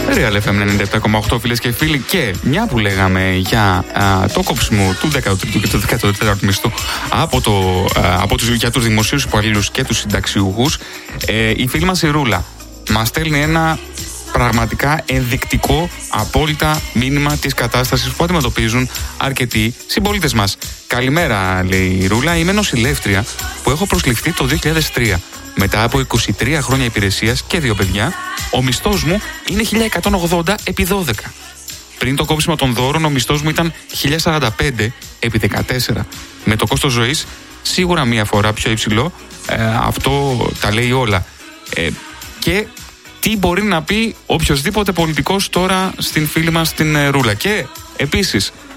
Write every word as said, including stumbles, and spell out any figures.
Real εφ εμ ενενήντα επτά κόμμα οκτώ, φίλες και φίλοι, και μια που λέγαμε για α, το κόψιμο του δέκατου τρίτου και του δέκατου τέταρτου μισθού από το, α, από τους, για τους δημοσίους υπαλλήλους και τους συνταξιούχους, ε, η φίλη μας η Ρούλα μας στέλνει ένα πραγματικά ενδεικτικό, απόλυτα μήνυμα της κατάστασης που αντιμετωπίζουν αρκετοί συμπολίτες μας. Καλημέρα, λέει η Ρούλα, είμαι νοσηλεύτρια που έχω προσληφθεί το δύο χιλιάδες τρία. Μετά από είκοσι τρία χρόνια υπηρεσίας και δύο παιδιά, ο μισθός μου είναι χίλια εκατόν ογδόντα επί δώδεκα. Πριν το κόψιμο των δώρων, ο μισθός μου ήταν χίλια σαράντα πέντε επί δεκατέσσερα. Με το κόστος ζωής σίγουρα μία φορά πιο υψηλό, ε, αυτό τα λέει όλα. Ε, και τι μπορεί να πει οποιοσδήποτε πολιτικός τώρα στην φίλη μας την Ρούλα. Και επίσης,